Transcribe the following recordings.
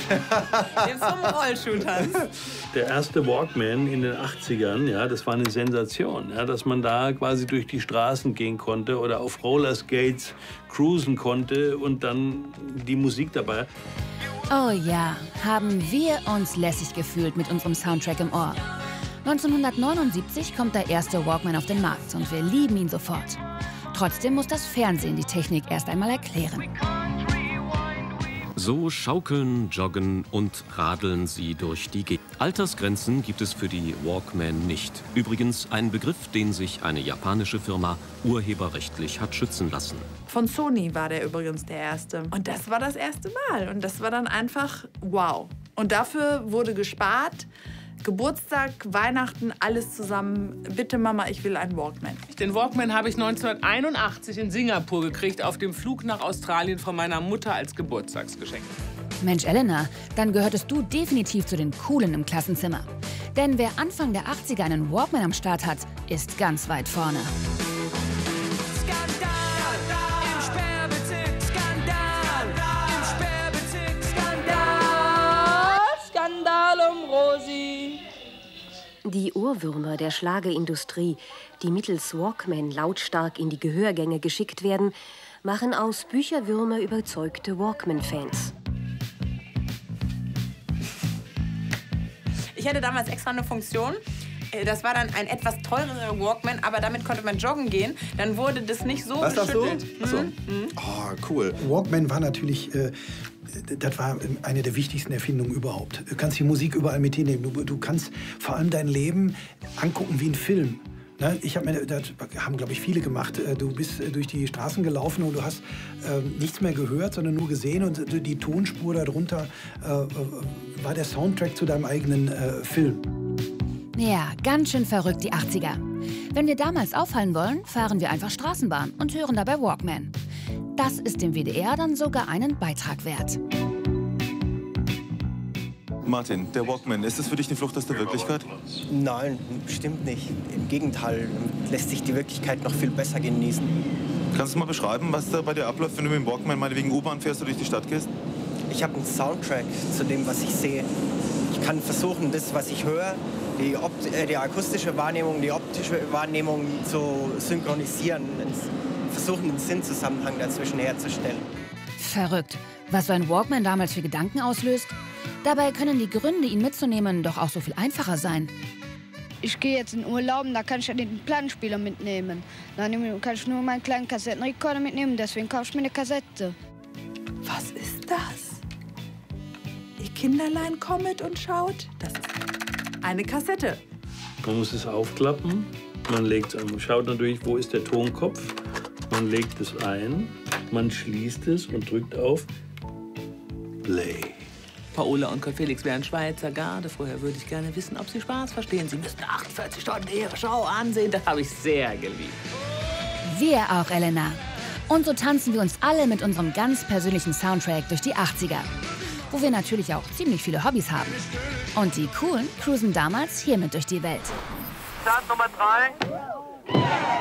Jetzt vom Rollschuh-Tanz. Der erste Walkman in den 80ern, ja, das war eine Sensation, ja, dass man da quasi durch die Straßen gehen konnte oder auf Rollerskates cruisen konnte und dann die Musik dabei. Oh ja, haben wir uns lässig gefühlt mit unserem Soundtrack im Ohr. 1979 kommt der erste Walkman auf den Markt und wir lieben ihn sofort. Trotzdem muss das Fernsehen die Technik erst einmal erklären. So schaukeln, joggen und radeln sie durch die Gegend. Altersgrenzen gibt es für die Walkman nicht. Übrigens ein Begriff, den sich eine japanische Firma urheberrechtlich hat schützen lassen. Von Sony war der übrigens der erste. Und das war das erste Mal. Und das war dann einfach wow. Und dafür wurde gespart. Geburtstag, Weihnachten, alles zusammen. Bitte Mama, ich will einen Walkman. Den Walkman habe ich 1981 in Singapur gekriegt, auf dem Flug nach Australien von meiner Mutter als Geburtstagsgeschenk. Mensch, Elena, dann gehörtest du definitiv zu den Coolen im Klassenzimmer. Denn wer Anfang der 80er einen Walkman am Start hat, ist ganz weit vorne. Skandal um Rosi. Die Ohrwürmer der Schlagerindustrie, die mittels Walkman lautstark in die Gehörgänge geschickt werden, machen aus Bücherwürmer überzeugte Walkman-Fans. Ich hatte damals extra eine Funktion. Das war dann ein etwas teurerer Walkman, aber damit konnte man joggen gehen. Dann wurde das nicht so geschüttelt. Ach so? Oh, cool. Walkman war natürlich, das war eine der wichtigsten Erfindungen überhaupt. Du kannst die Musik überall mit hinnehmen. Du kannst vor allem dein Leben angucken wie ein Film. Ne? Das haben, glaube ich, viele gemacht. Du bist durch die Straßen gelaufen und du hast nichts mehr gehört, sondern nur gesehen. Und die Tonspur darunter war der Soundtrack zu deinem eigenen Film. Ja, ganz schön verrückt, die 80er. Wenn wir damals auffallen wollen, fahren wir einfach Straßenbahn und hören dabei Walkman. Das ist dem WDR dann sogar einen Beitrag wert. Martin, der Walkman, ist das für dich eine Flucht aus der Wirklichkeit? Nein, bestimmt nicht. Im Gegenteil, lässt sich die Wirklichkeit noch viel besser genießen. Kannst du mal beschreiben, was da bei dir abläuft, wenn du mit dem Walkman meinetwegen U-Bahn fährst oder durch die Stadt gehst? Ich habe einen Soundtrack zu dem, was ich sehe. Ich kann versuchen, das, was ich höre, die akustische Wahrnehmung, die optische Wahrnehmung zu synchronisieren. Versuchen, einen Sinnzusammenhang dazwischen herzustellen. Verrückt, was so ein Walkman damals für Gedanken auslöst. Dabei können die Gründe, ihn mitzunehmen, doch auch so viel einfacher sein. Ich gehe jetzt in Urlaub, da kann ich ja den Plattenspieler mitnehmen. Dann kann ich nur meinen kleinen Kassettenrekorder mitnehmen, deswegen kaufe ich mir eine Kassette. Was ist das? Ihr Kinderlein kommt und schaut. Das ist eine Kassette. Man muss es aufklappen, man legt es an, man schaut natürlich, wo ist der Tonkopf. Man legt es ein, man schließt es und drückt auf Play. Paola und Kurt Felix wären Schweizer Garde. Vorher würde ich gerne wissen, ob Sie Spaß verstehen. Sie müssen 48 Stunden Ihre Show ansehen. Das habe ich sehr geliebt. Wir auch, Elena. Und so tanzen wir uns alle mit unserem ganz persönlichen Soundtrack durch die 80er. Wo wir natürlich auch ziemlich viele Hobbys haben. Und die Coolen cruisen damals hiermit durch die Welt. Start Nummer 3.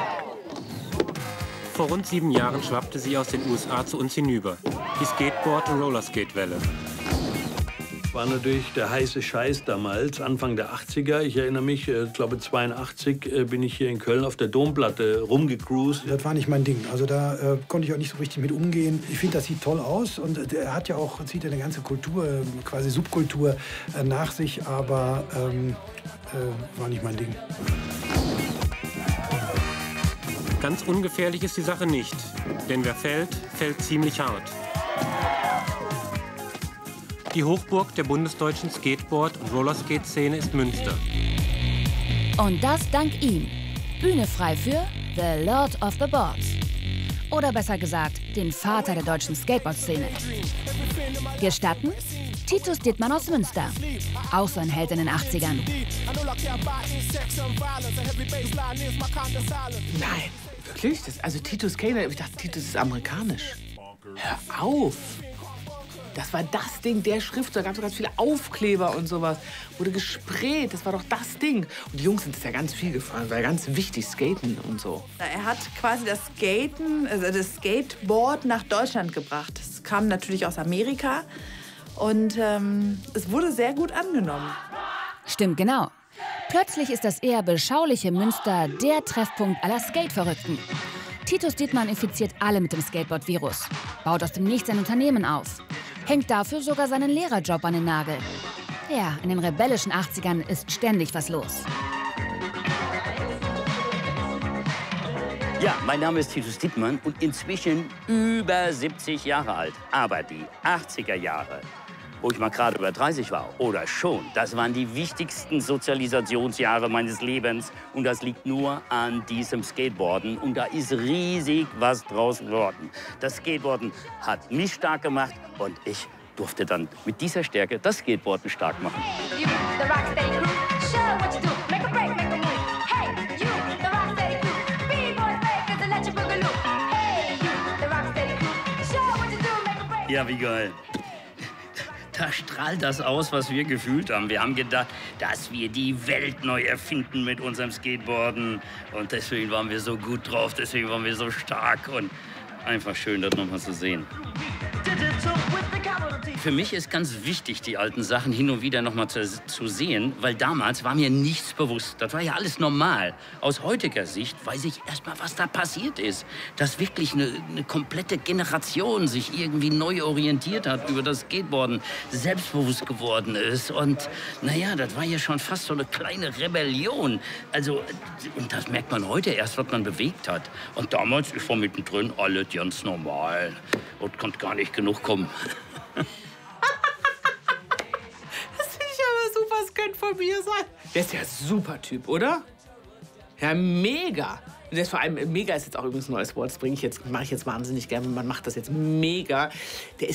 Vor rund 7 Jahren schwappte sie aus den USA zu uns hinüber. Die Skateboard- und Rollerskate-Welle. War natürlich der heiße Scheiß damals, Anfang der 80er. Ich erinnere mich, ich glaube 82 bin ich hier in Köln auf der Domplatte rumgecruised. Das war nicht mein Ding. Also da konnte ich auch nicht so richtig mit umgehen. Ich finde, das sieht toll aus und er hat ja auch, zieht eine ganze Kultur, quasi Subkultur nach sich, aber war nicht mein Ding. Ganz ungefährlich ist die Sache nicht, denn wer fällt, fällt ziemlich hart. Die Hochburg der bundesdeutschen Skateboard- und Rollerskate-Szene ist Münster. Und das dank ihm. Bühne frei für The Lord of the Boards. Oder besser gesagt, den Vater der deutschen Skateboard-Szene. Gestatten? Titus Dittmann aus Münster. Auch so ein Held in den 80ern. Nein, wirklich? Also Titus Kane, ich dachte, Titus ist amerikanisch. Hör auf! Das war das Ding, der Schriftzug. Da gab es ganz viele Aufkleber und sowas. Wurde gesprayt, das war doch das Ding. Und die Jungs sind das ja ganz viel gefahren, war ja ganz wichtig, Skaten und so. Er hat quasi das Skaten, also das Skateboard nach Deutschland gebracht. Das kam natürlich aus Amerika. Und es wurde sehr gut angenommen. Stimmt genau. Plötzlich ist das eher beschauliche Münster der Treffpunkt aller Skate-Verrückten. Titus Dietmann infiziert alle mit dem Skateboard-Virus, baut aus dem Nichts ein Unternehmen auf, hängt dafür sogar seinen Lehrerjob an den Nagel. Ja, in den rebellischen 80ern ist ständig was los. Ja, mein Name ist Titus Dietmann und inzwischen über 70 Jahre alt. Aber die 80er Jahre, wo ich mal gerade über 30 war, oder schon, das waren die wichtigsten Sozialisationsjahre meines Lebens. Und das liegt nur an diesem Skateboarden. Und da ist riesig was draus geworden. Das Skateboarden hat mich stark gemacht und ich durfte dann mit dieser Stärke das Skateboarden stark machen. Ja, wie geil. Da strahlt das aus, was wir gefühlt haben. Wir haben gedacht, dass wir die Welt neu erfinden mit unserem Skateboarden. Und deswegen waren wir so gut drauf, deswegen waren wir so stark. Und einfach schön, das nochmal zu sehen. Für mich ist ganz wichtig, die alten Sachen hin und wieder noch mal zu sehen, weil damals war mir nichts bewusst. Das war ja alles normal. Aus heutiger Sicht weiß ich erst mal, was da passiert ist. Dass wirklich eine komplette Generation sich irgendwie neu orientiert hat über das Skateboarden, selbstbewusst geworden ist. Und naja, das war ja schon fast so eine kleine Rebellion. Also, und das merkt man heute erst, was man bewegt hat. Und damals, ich war mittendrin, alles ganz normal. Und konnte gar nicht genug kommen. Das könnte von mir sein. Der ist ja super Typ, oder? Ja, mega. Und der ist vor allem, mega ist jetzt auch übrigens ein neues Wort. Das mache ich jetzt wahnsinnig gerne. Man macht das jetzt mega. Der ist